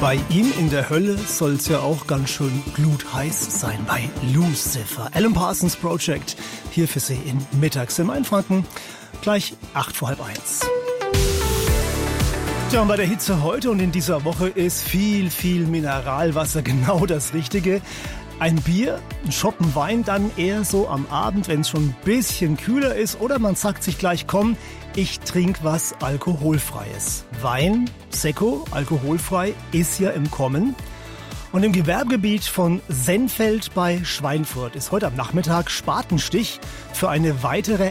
Bei ihm in der Hölle soll es ja auch ganz schön glutheiß sein bei Lucifer. Alan Parsons Project, hier für Sie in Mittags im Mainfranken, gleich 1:45. Tja, und bei der Hitze heute und in dieser Woche ist viel Mineralwasser genau das Richtige. Ein Bier, ein Schoppen Wein dann eher so am Abend, wenn es schon ein bisschen kühler ist. Oder man sagt sich gleich, komm, ich trinke was Alkoholfreies. Wein, Sekko, alkoholfrei, ist ja im Kommen. Und im Gewerbegebiet von Sennfeld bei Schweinfurt ist heute am Nachmittag Spatenstich für eine weitere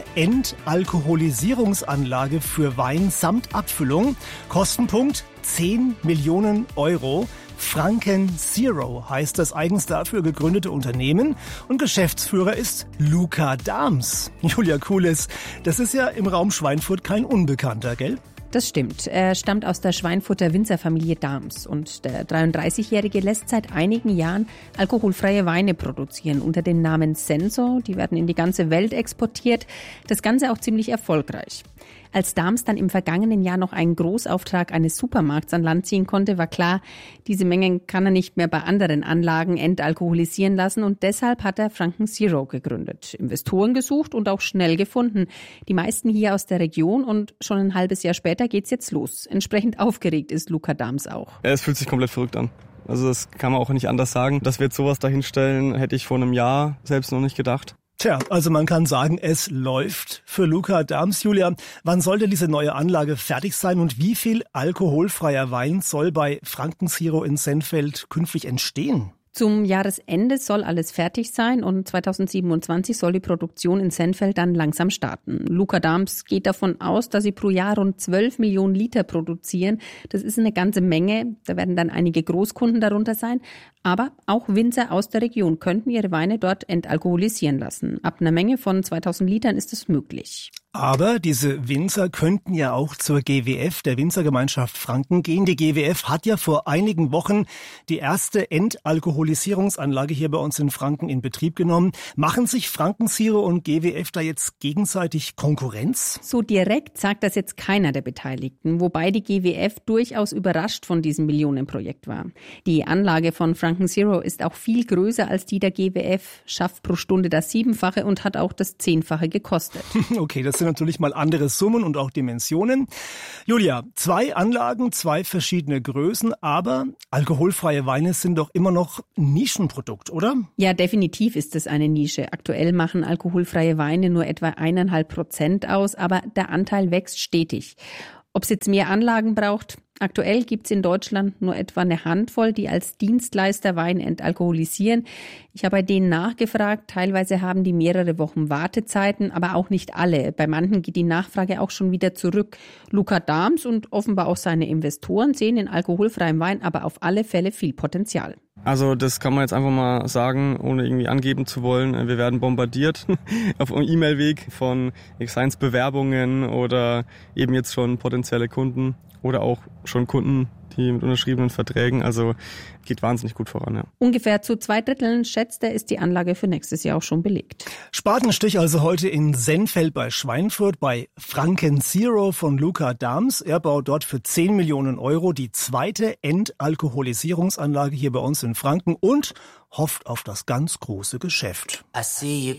Entalkoholisierungsanlage für Wein samt Abfüllung. Kostenpunkt 10 Millionen Euro. Franken Zero heißt das eigens dafür gegründete Unternehmen und Geschäftsführer ist Luca Dahms. Julia Kulis, das ist ja im Raum Schweinfurt kein Unbekannter, gell? Das stimmt. Er stammt aus der Schweinfurter Winzerfamilie Dahms und der 33-Jährige lässt seit einigen Jahren alkoholfreie Weine produzieren unter dem Namen Senso. Die werden in die ganze Welt exportiert. Das Ganze auch ziemlich erfolgreich. Als Dahms dann im vergangenen Jahr noch einen Großauftrag eines Supermarkts an Land ziehen konnte, war klar, diese Mengen kann er nicht mehr bei anderen Anlagen entalkoholisieren lassen und deshalb hat er Franken Zero gegründet. Investoren gesucht und auch schnell gefunden. Die meisten hier aus der Region und schon ein halbes Jahr später geht's jetzt los. Entsprechend aufgeregt ist Luca Dahms auch. Es fühlt sich komplett verrückt an. Also das kann man auch nicht anders sagen. Dass wir jetzt sowas dahinstellen, hätte ich vor einem Jahr selbst noch nicht gedacht. Tja, also man kann sagen, es läuft für Luca Dahms. Julia, wann soll denn diese neue Anlage fertig sein und wie viel alkoholfreier Wein soll bei Franken Zero in Sennfeld künftig entstehen? Zum Jahresende soll alles fertig sein und 2027 soll die Produktion in Sennfeld dann langsam starten. Luca Dahms geht davon aus, dass sie pro Jahr rund 12 Millionen Liter produzieren. Das ist eine ganze Menge. Da werden dann einige Großkunden darunter sein. Aber auch Winzer aus der Region könnten ihre Weine dort entalkoholisieren lassen. Ab einer Menge von 2000 Litern ist es möglich. Aber diese Winzer könnten ja auch zur GWF, der Winzergemeinschaft Franken, gehen. Die GWF hat ja vor einigen Wochen die erste Entalkoholisierungsanlage hier bei uns in Franken in Betrieb genommen. Machen sich Franken Zero und GWF da jetzt gegenseitig Konkurrenz? So direkt sagt das jetzt keiner der Beteiligten, wobei die GWF durchaus überrascht von diesem Millionenprojekt war. Die Anlage von Franken Zero ist auch viel größer als die der GWF, schafft pro Stunde das 7-fache und hat auch das 10-fache gekostet. Okay, das sind natürlich mal andere Summen und auch Dimensionen. Julia, 2 Anlagen, 2 verschiedene Größen, aber alkoholfreie Weine sind doch immer noch ein Nischenprodukt, oder? Ja, definitiv ist es eine Nische. Aktuell machen alkoholfreie Weine nur etwa 1,5% aus, aber der Anteil wächst stetig. Ob es jetzt mehr Anlagen braucht? Aktuell gibt es in Deutschland nur etwa eine Handvoll, die als Dienstleister Wein entalkoholisieren. Ich habe bei denen nachgefragt. Teilweise haben die mehrere Wochen Wartezeiten, aber auch nicht alle. Bei manchen geht die Nachfrage auch schon wieder zurück. Luca Dahms und offenbar auch seine Investoren sehen in alkoholfreiem Wein aber auf alle Fälle viel Potenzial. Also das kann man jetzt einfach mal sagen, ohne irgendwie angeben zu wollen. Wir werden bombardiert auf E-Mail-Weg von Science-Bewerbungen oder eben jetzt schon potenzielle Kunden oder auch schon Kunden, die mit unterschriebenen Verträgen. Also geht wahnsinnig gut voran. Ja. Ungefähr zu 2/3 schätzt er, ist die Anlage für nächstes Jahr auch schon belegt. Spatenstich also heute in Sennfeld bei Schweinfurt bei Franken Zero von Luca Dahms. Er baut dort für 10 Millionen Euro die zweite Entalkoholisierungsanlage hier bei uns in Franken und hofft auf das ganz große Geschäft.